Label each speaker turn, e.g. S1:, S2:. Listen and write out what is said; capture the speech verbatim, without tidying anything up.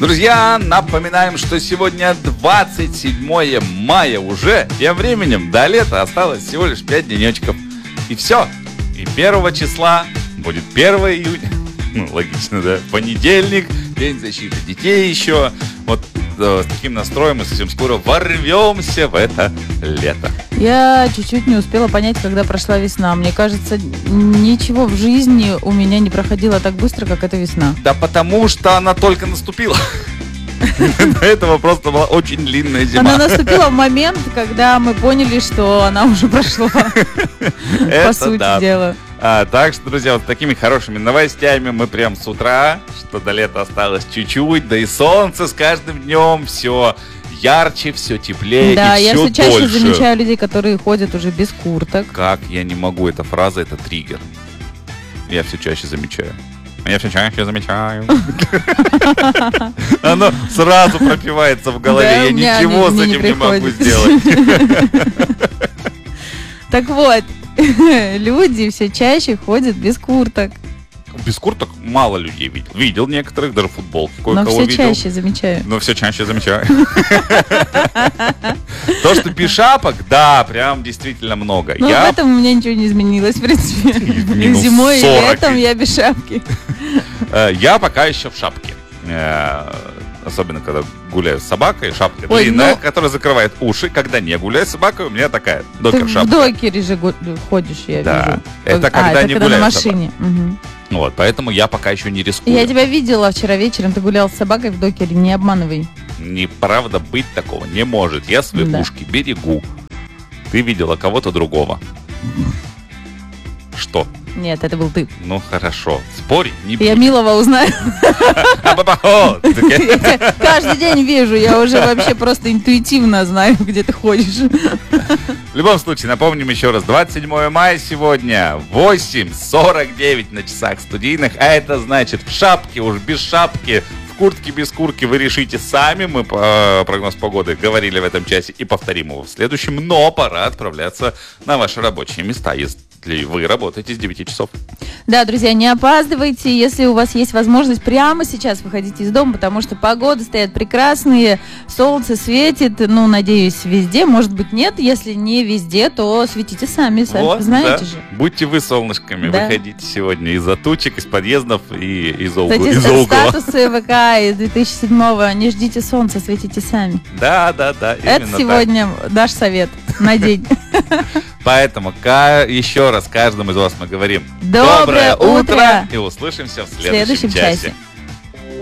S1: Друзья, напоминаем, что сегодня двадцать седьмое мая уже. Тем временем до лета осталось всего лишь пять денечков. И все. И первого числа будет первое июня. Ну, логично, да? Понедельник, День защиты детей еще. Вот э, с таким настроем мы совсем скоро ворвемся в это лето.
S2: Я чуть-чуть не успела понять, когда прошла весна. Мне кажется, ничего в жизни у меня не проходило так быстро, как эта весна.
S1: Да потому что она только наступила. До этого просто была очень длинная зима.
S2: Она наступила в момент, когда мы поняли, что она уже прошла. По сути дела.
S1: А, так что, друзья, вот такими хорошими новостями мы прям с утра, что до лета осталось чуть-чуть, да и солнце с каждым днем все ярче, все теплее,
S2: да,
S1: и
S2: все
S1: все
S2: дольше. Да, я все чаще
S1: дольше.
S2: замечаю людей, которые ходят уже без курток.
S1: Как я не могу, эта фраза, это триггер. Я все чаще замечаю. Я все чаще замечаю. Оно сразу пропивается в голове. Я ничего с этим не могу сделать.
S2: Так вот, люди все чаще ходят без курток.
S1: Без курток мало людей видел. Видел некоторых, даже футболки
S2: кое-кого видел. Но все чаще замечаю.
S1: Но все чаще замечаю. То, что без шапок, да, прям действительно много.
S2: Ну, в этом у меня ничего не изменилось, в принципе. Зимой и летом я без шапки.
S1: Я пока еще в шапке. Особенно, когда гуляю с собакой, шапка Ой, длинная, ну... которая закрывает уши. Когда не гуляю с собакой, у меня такая докер-шапка.
S2: Ты в докере же ходишь, я
S1: да.
S2: вижу.
S1: Это когда
S2: а, это
S1: не
S2: когда
S1: гуляю
S2: на машине. Угу.
S1: Вот, поэтому я пока еще не рискую.
S2: Я тебя видела вчера вечером, ты гулял с собакой в докере, не обманывай.
S1: Неправда, быть такого не может. Я свои да. ушки берегу. Ты видела кого-то другого. Что?
S2: Нет, это был ты.
S1: Ну хорошо, спорить не буду.
S2: Я Милого узнаю. Каждый день вижу, я уже вообще просто интуитивно знаю, где ты ходишь.
S1: В любом случае, напомним еще раз, двадцать седьмое мая сегодня, восемь сорок девять на часах студийных, а это значит в шапке, уж без шапки, в куртке без куртки вы решите сами. Мы по прогноз погоды говорили в этом часе и повторим его в следующем, но пора отправляться на ваши рабочие места, если вы работаете с девяти часов.
S2: Да, друзья, не опаздывайте, если у вас есть возможность прямо сейчас выходите из дома, потому что погоды стоят прекрасные, солнце светит, ну, надеюсь, везде, может быть, нет, если не везде, то светите сами,
S1: вот,
S2: знаете
S1: да.
S2: же.
S1: Будьте вы солнышками, да. Выходите сегодня из-за тучек, из подъездов и из угла.
S2: Кстати,
S1: из угла.
S2: Статусы ВК из две тысячи седьмого, не ждите солнца, светите сами.
S1: Да, да, да.
S2: Это сегодня так. Наш совет на день.
S1: Поэтому еще раз каждому из вас мы говорим
S2: доброе, доброе утро.
S1: утро и услышимся в следующем, в следующем часе. часе.